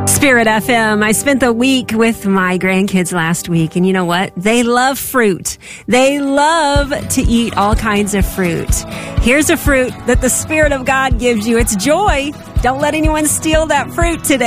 Spirit FM. I spent the week with my grandkids last week, and you know what? They love fruit. They love to eat all kinds of fruit. Here's a fruit that the Spirit of God gives you. It's joy. Don't let anyone steal that fruit today.